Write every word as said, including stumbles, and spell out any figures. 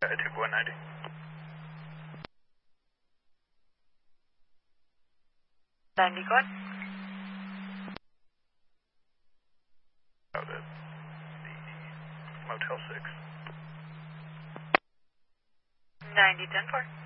Uh, two four ninety. ninety, go ahead. Oh, the, the Motel six. ninety, ten four.